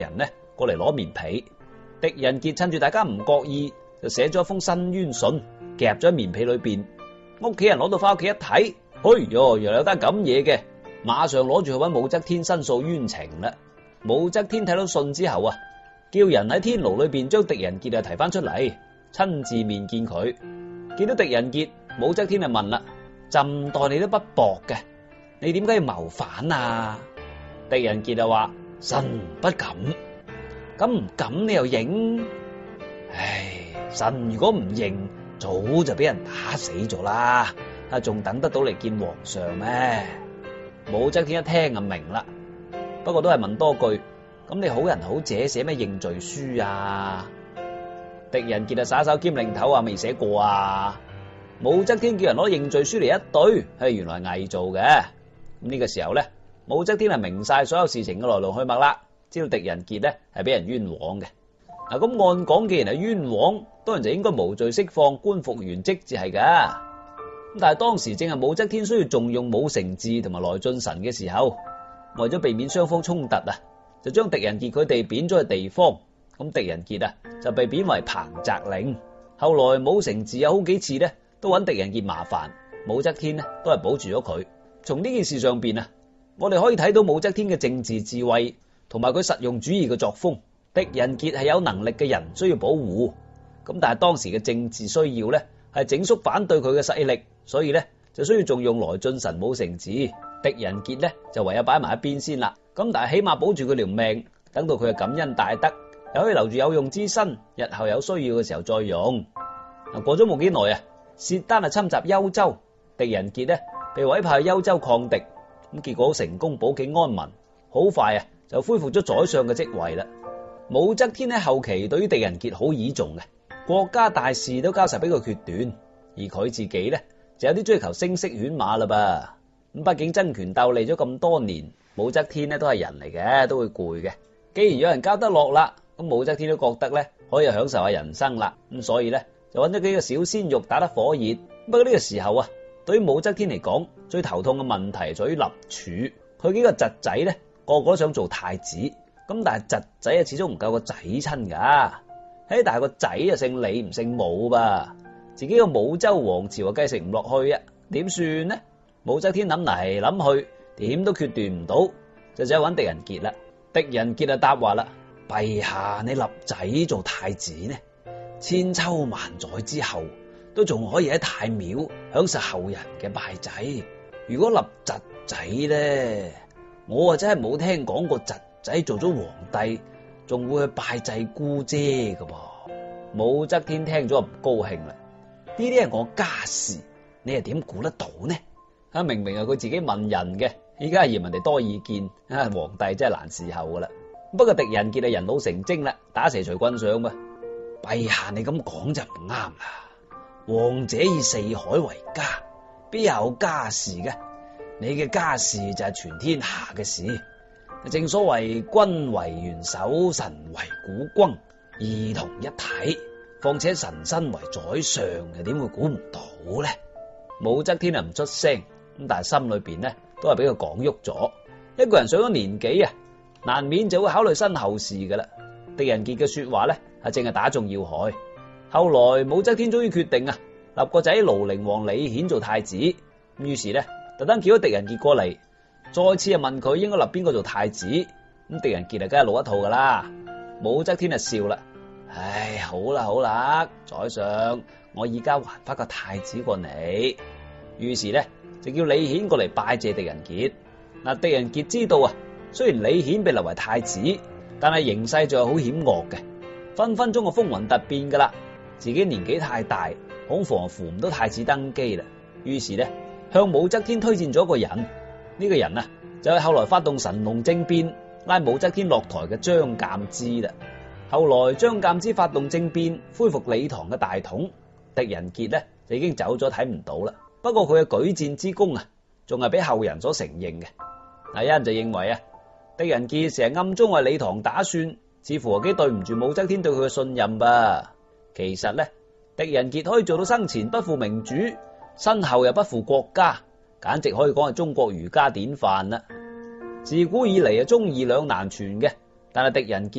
人呢過嚟攞棉被。狄仁傑趁住大家唔覺意，就寫咗一封申冤信，夾咗喺棉被裏邊。屋企人攞到翻屋企一睇，哎喲，原來有單咁嘢嘅，馬上攞住去搵武則天申訴冤情啦。武則天睇到信之後啊，叫人喺天牢裏邊將狄仁傑提翻出嚟，親自面見佢。見到狄仁傑，武則天就問啦：朕待你都不薄嘅，你點解要謀反啊？狄仁傑就話：臣不敢。咁唔敢你又認？唉，臣如果唔認，早就俾人打死咗啦，仲等得到嚟見皇上咩？武則天一聽就明啦，不過都係問多句：咁你好人好姐寫咩認罪書啊？狄仁傑耍手兼擰頭話未寫過啊。武則天叫人攞認罪書嚟一對，原來係偽造嘅。咁呢個時候咧，武則天係明晒所有事情嘅來龍去脈啦，知道狄仁傑咧係俾人冤枉嘅。嗱，咁按講既然係冤枉，當然就應該無罪釋放，官復原職至係噶。咁但係當時正係武則天需要重用武承嗣同埋來俊臣嘅時候，為咗避免雙方衝突啊，就將狄仁傑佢哋貶咗去地方。咁狄仁傑啊就被貶為彭澤令。後來武承嗣有好幾次咧都揾狄仁傑麻煩，武則天咧都係保住咗佢。從呢件事上邊啊，我哋可以睇到武則天嘅政治智慧同埋佢實用主義嘅作風。狄仁傑係有能力嘅人，需要保護。咁但係當時嘅政治需要咧係整肅反對佢嘅勢力，所以咧就需要重用來俊臣、武承嗣。狄仁傑咧就唯有擺埋一邊先啦。咁但係起碼保住佢條命，等到佢嘅感恩大德，又可以留住有用之身，日後有需要嘅時候再用。過咗冇幾耐啊，薛丹侵襲幽州，狄仁傑咧被委派去幽州抗敵，咁結果成功保境安民，好快啊就恢復咗宰相嘅職位啦。武則天喺後期對於狄仁傑好倚重嘅，國家大事都交晒俾佢決斷，而佢自己咧就有啲追求聲色犬馬啦噃。咁畢竟爭權鬥利咗咁多年，武則天咧都係人嚟嘅，都會攰嘅。既然有人交得落啦，咁武則天都覺得咧可以享受下人生啦，咁所以咧就揾咗幾個小鮮肉打得火熱。不過呢個時候啊，對於武則天嚟講，最頭痛嘅問題在於立儲。佢幾個侄仔咧個個都想做太子，咁但係侄仔啊始終唔夠個仔親噶。但係個仔啊姓李唔姓武噃，自己個武周王朝啊繼承唔落去啊，點算呢？武則天諗嚟諗去，點都決斷唔到，就只有揾狄仁傑啦。狄仁傑就答話啦：陛下，你立仔做太子呢，千秋萬載之後都仲可以喺太廟享受後人嘅拜祭。如果立侄仔呢，我啊真係冇聽講過侄仔做咗皇帝仲會去拜祭姑姐噶噃。武則天聽咗唔高興啦，呢啲係我家事，你係點估得到呢？明明係佢自己問人嘅，依家係嫌人哋多意見，皇帝真係難伺候噶啦。不過狄仁傑係人老成精啦，打蛇隨棍上嘛。陛下你咁講就唔啱啦，王者以四海為家，邊有家事嘅？你嘅家事就係全天下嘅事。正所謂君為元首，臣為股肱，二同一體。況且臣身為宰相，又點會估唔到呢？武則天啊唔出聲，咁但係心裏邊呢都係俾佢講喐咗。一個人上咗年紀啊，難免就會考慮身後事噶啦。狄仁傑嘅說話呢係淨係打中要害。後來武則天終於決定啊，立個仔廬陵王李顯做太子。於是呢特登叫咗狄仁傑過嚟，再次啊問佢應該立邊個做太子。咁狄仁傑啊梗係老一套噶啦。武則天啊笑啦：唉，好啦好啦，宰相，我而家還翻個太子過你。於是呢就叫李顯過嚟拜謝狄仁傑。嗱，狄仁傑知道啊，雖然李顯被立為太子，但係形勢仲係好險惡嘅，分分鐘個風雲突變噶啦。自己年紀太大，恐防扶唔到太子登基啦。於是呢向武則天推薦咗一個人，呢個人啊就係後來發動神龍政變拉武則天落台嘅張鑒之啦。後來張鑒之發動政變，恢復李唐嘅大統，狄仁傑呢就已經走咗，睇唔到啦。不過佢嘅舉薦之功啊，仲係俾後人所承認嘅。有人就認為啊，狄仁傑成日暗中為李唐打算，似乎有幾對唔住武則天對佢嘅信任吧。其實呢，狄仁傑可以做到生前不負明主，身後又不負國家，簡直可以講係中國儒家典範啦。自古以嚟啊，忠義兩難全嘅，但係狄仁傑